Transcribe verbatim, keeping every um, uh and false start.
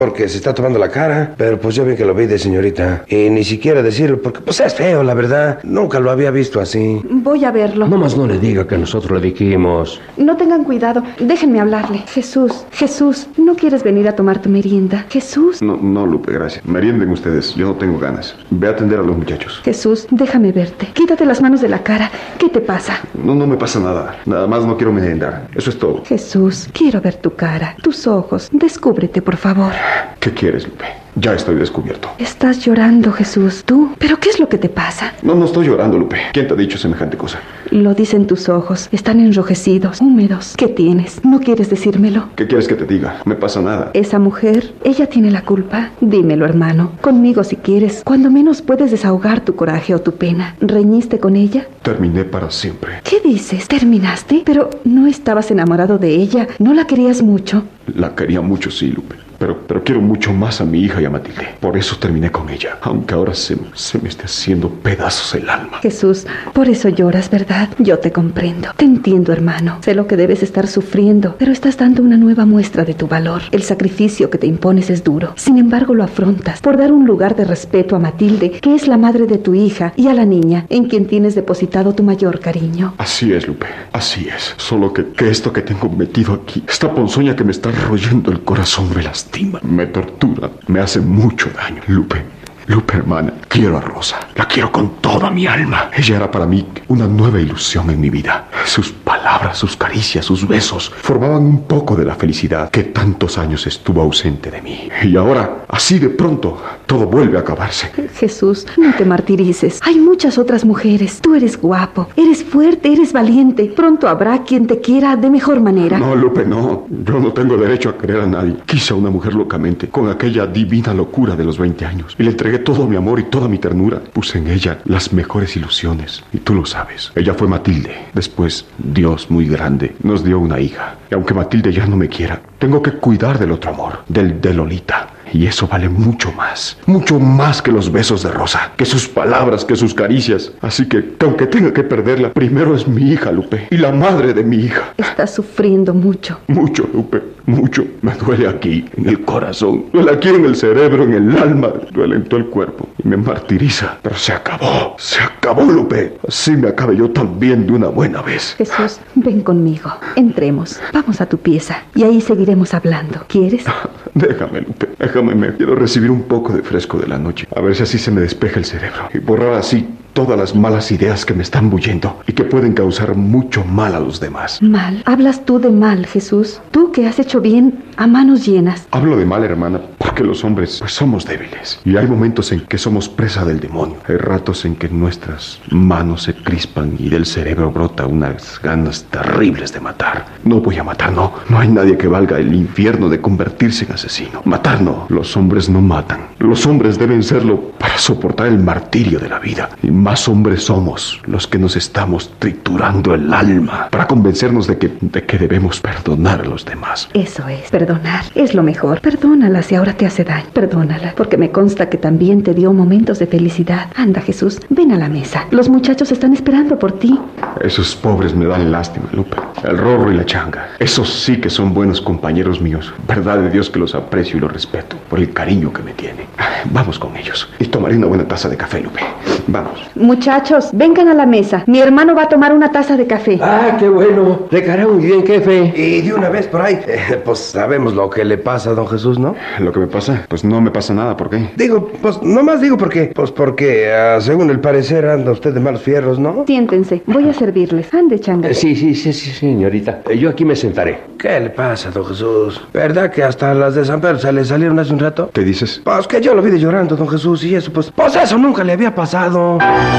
porque se está tomando la cara. Pero pues yo bien que lo vi de señorita. Y ni siquiera decirlo, porque pues es feo, la verdad. Nunca lo había visto así. Voy a verlo. No más no le diga que nosotros le dijimos. No tengan cuidado, déjenme hablarle. Jesús, Jesús, ¿no quieres venir a tomar tu merienda? Jesús. No, no, Lupe, gracias. Merienden ustedes, yo no tengo ganas. Ve a atender a los muchachos. Jesús, déjame verte. Quítate las manos de la cara. ¿Qué te pasa? No, no me pasa nada. Nada más no quiero merendar. Eso es todo. Jesús, quiero ver tu cara, tus ojos. Descúbrete, por favor. ¿Qué quieres, Lupe? Ya estoy descubierto. Estás llorando, Jesús. ¿Tú? ¿Pero qué es lo que te pasa? No, no estoy llorando, Lupe. ¿Quién te ha dicho semejante cosa? Lo dicen tus ojos. Están enrojecidos, húmedos. ¿Qué tienes? ¿No quieres decírmelo? ¿Qué quieres que te diga? No me pasa nada. Esa mujer, ella tiene la culpa. Dímelo, hermano. Conmigo si quieres. Cuando menos puedes desahogar tu coraje o tu pena. ¿Reñiste con ella? Terminé para siempre. ¿Qué dices? ¿Terminaste? Pero no estabas enamorado de ella. ¿No la querías mucho? La quería mucho, sí, Lupe. Pero, pero quiero mucho más a mi hija y a Matilde. Por eso terminé con ella. Aunque ahora se, se me esté haciendo pedazos el alma. Jesús, por eso lloras, ¿verdad? Yo te comprendo. Te entiendo, hermano. Sé lo que debes estar sufriendo, pero estás dando una nueva muestra de tu valor. El sacrificio que te impones es duro. Sin embargo, lo afrontas por dar un lugar de respeto a Matilde, que es la madre de tu hija, y a la niña, en quien tienes depositado tu mayor cariño. Así es, Lupe. Así es. Solo que, que esto que tengo metido aquí, esta ponzoña que me está royendo el corazón, me lastima. Me tortura, me hace mucho daño. Lupe, Lupe, hermana, quiero a Rosa. La quiero con toda mi alma. Ella era para mí una nueva ilusión en mi vida. Sus palabras, sus caricias, sus besos formaban un poco de la felicidad que tantos años estuvo ausente de mí. Y ahora, así de pronto, todo vuelve a acabarse. Jesús, no te martirices. Hay muchas otras mujeres. Tú eres guapo, eres fuerte, eres valiente. Pronto habrá quien te quiera de mejor manera. No, Lupe, no. Yo no tengo derecho a querer a nadie. Quise a una mujer locamente, con aquella divina locura de los veinte años. Y le entregué todo mi amor y toda mi ternura. Puse en ella las mejores ilusiones. Y tú lo sabes. Ella fue Matilde. Después, Dios muy grande nos dio una hija. Y aunque Matilde ya no me quiera, tengo que cuidar del otro amor, del de Lolita. Y eso vale mucho más, mucho más que los besos de Rosa, que sus palabras, que sus caricias. Así que, que aunque tenga que perderla, primero es mi hija, Lupe, y la madre de mi hija. Estás sufriendo mucho. Mucho, Lupe, mucho. Me duele aquí, en el corazón, duele aquí en el cerebro, en el alma, duele en todo el cuerpo y me martiriza. Pero se acabó, se acabó, Lupe. Así me acabe yo también de una buena vez. Jesús, ven conmigo, entremos, vamos a tu pieza y ahí seguiremos hablando. ¿Quieres? Déjame, Lupe, déjame. Me quiero recibir un poco de fresco de la noche, a ver si así se me despeja el cerebro y borrar así todas las malas ideas que me están bulliendo y que pueden causar mucho mal a los demás. ¿Mal? ¿Hablas tú de mal, Jesús? Tú que has hecho bien a manos llenas. Hablo de mal, hermana, porque los hombres pues, somos débiles y hay momentos en que somos presa del demonio. Hay ratos en que nuestras manos se crispan y del cerebro brota unas ganas terribles de matar. No voy a matar, no. No hay nadie que valga el infierno de convertirse en asesino. Matar no. Los hombres no matan. Los hombres deben serlo para soportar el martirio de la vida. Y más hombres somos los que nos estamos triturando el alma para convencernos de que, de que debemos perdonar a los demás. Eso es, perdonar. Es lo mejor. Perdónala si ahora te hace daño. Perdónala, porque me consta que también te dio momentos de felicidad. Anda, Jesús, ven a la mesa. Los muchachos están esperando por ti. Esos pobres me dan lástima, Lupe. El Rorro y la Changa. Esos sí que son buenos compañeros míos. Verdad de Dios que los aprecio y los respeto por el cariño que me tienen. Vamos con ellos. Y tomaré una buena taza de café, Lupe. Vamos. Muchachos, vengan a la mesa. Mi hermano va a tomar una taza de café. Ah, qué bueno. Le caerá muy bien, jefe. Y de una vez por ahí, eh, pues sabemos lo que le pasa a don Jesús, ¿no? ¿Lo que me pasa? Pues no me pasa nada, ¿por qué? Digo, pues nomás digo por qué. Pues porque, uh, según el parecer, anda usted de malos fierros, ¿no? Siéntense, voy a servirles. Ande, Changa. Eh, sí, sí, sí, sí, señorita. Eh, yo aquí me sentaré. ¿Qué le pasa, don Jesús? ¿Verdad que hasta las de San Pedro se le salieron hace un rato? ¿Qué dices? Pues que yo lo vi de llorando, don Jesús, y eso, pues, pues eso nunca le había pasado.